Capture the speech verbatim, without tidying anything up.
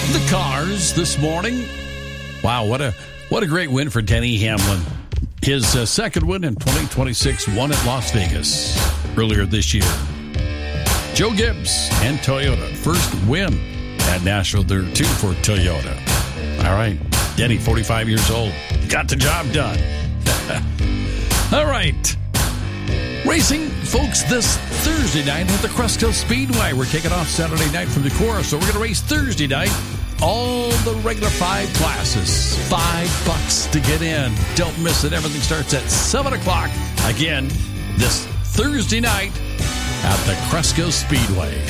The cars this morning. Wow, what a what a great win for Denny Hamlin. His uh, second win in twenty twenty-six, won at Las Vegas earlier this year. Joe Gibbs and Toyota, first win at Nashville. There too for Toyota. All right, Denny, forty-five years old, got the job done. All right. Racing, folks, this Thursday night at the Cresco Speedway. We're kicking off Saturday night from Decorah, so we're going to race Thursday night. All the regular five classes. Five bucks to get in. Don't miss it. Everything starts at seven o'clock. Again, this Thursday night at the Cresco Speedway.